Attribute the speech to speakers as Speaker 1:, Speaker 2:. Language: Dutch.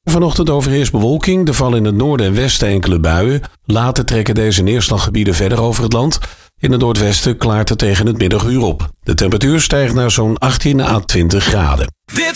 Speaker 1: Vanochtend overheerst bewolking, er vallen in het noorden en westen enkele buien. Later trekken deze neerslaggebieden verder over het land. In het noordwesten klaart het tegen het middaguur op. De temperatuur stijgt naar zo'n 18 à 20 graden.